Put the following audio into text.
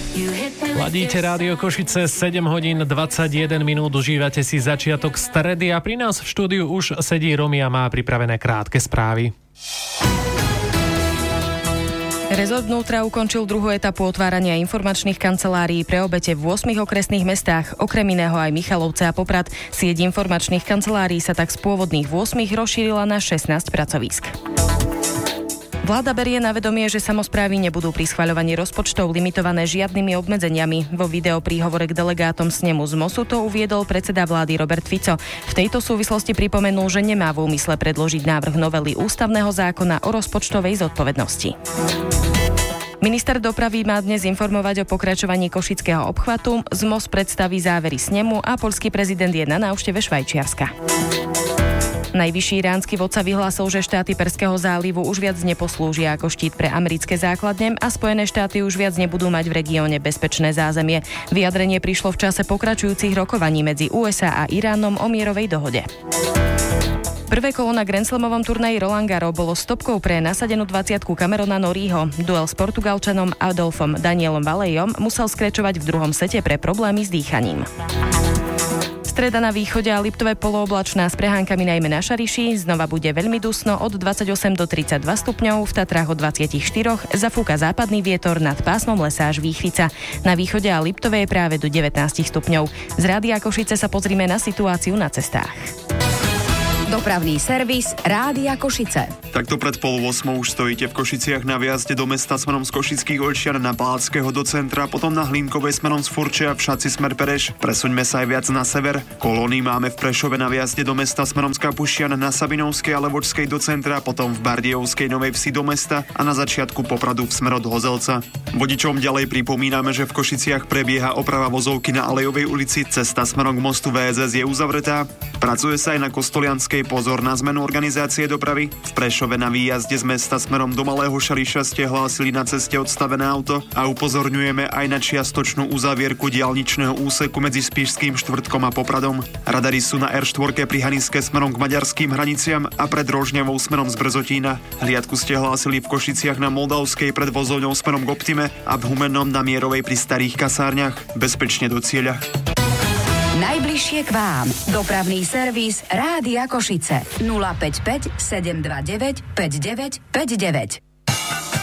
Ladíte Rádio Košice, 7 hodín 21 minút, užívate si začiatok stredy a pri nás v štúdiu už sedí Romy a má pripravené krátke správy. Rezort vnútra ukončil druhú etapu otvárania informačných kancelárií pre obete v 8 okresných mestách, okrem iného aj Michalovce a Poprad. Sieť informačných kancelárií sa tak z pôvodných 8 rozšírila na 16 pracovísk. Vláda berie na vedomie, že samosprávy nebudú pri schvaľovaní rozpočtov limitované žiadnymi obmedzeniami. Vo videopríhovore k delegátom snemu z MOSu to uviedol predseda vlády Robert Fico. V tejto súvislosti pripomenul, že nemá v úmysle predložiť návrh novely ústavného zákona o rozpočtovej zodpovednosti. Minister dopravy má dnes informovať o pokračovaní košického obchvatu, MOS predstaví závery snemu a poľský prezident je na návšteve Švajčiarska. Najvyšší iránsky vodca vyhlásil, že štáty Perského zálivu už viac neposlúžia ako štít pre americké základne a Spojené štáty už viac nebudú mať v regióne bezpečné zázemie. Vyjadrenie prišlo v čase pokračujúcich rokovaní medzi USA a Iránom o mierovej dohode. Prvé kolo na Grand Slamovom turnaji Roland Garros bolo stopkou pre nasadenú 20-ku Camerona Norrieho. Duel s Portugalčanom Adolfom Danielom Valejom musel skrečovať v druhom sete pre problémy s dýchaním. Streda na východe a Liptové polooblačná s prehánkami najmä na Šariši. Znova bude veľmi dusno od 28 do 32 stupňov, v Tatrách od 24, zafúka západný vietor nad pásmom lesa až Výchrica. Na východe a Liptové je práve do 19 stupňov. Z Rádia Košice sa pozrime na situáciu na cestách. Dopravný servis Rádia Košice. Takto pred 7:30 už stojíte v Košiciach na výjazde do mesta smerom z Košických Olšian na Palackého do centra, potom na Hlínkovej smerom z Furče a v Šaci smer Pereš. Presuňme sa aj viac na sever. Kolóny máme v Prešove na výjazde do mesta smerom z Kapušian na Sabinovskej a Levočskej do centra, potom v Bardejovskej Novej Vsi do mesta a na začiatku Popradu v smer od Hozelca. Vodičom ďalej pripomíname, že v Košiciach prebieha oprava vozovky na Alejovej ulici, cesta smerom k mostu VSS je uzavretá. Pracuje sa aj na Kostolianskej. Pozor na zmenu organizácie dopravy. V Prešove na výjazde z mesta smerom do Malého Šariša ste hlásili na ceste odstavené auto a upozorňujeme aj na čiastočnú uzavierku diaľničného úseku medzi Spišským Štvrtkom a Popradom. Radary sú na R4 pri Haniske smerom k maďarským hraniciam a pred Rožňavou smerom z Brzotína. Hliadku ste hlásili v Košiciach na Moldavskej pred vozovňou smerom k Optime a v Humennom na Mierovej pri Starých kasárniach. Bezpečne do cieľa. Najbližšie k vám. Dopravný servis Rádia Košice. 055 729 5959.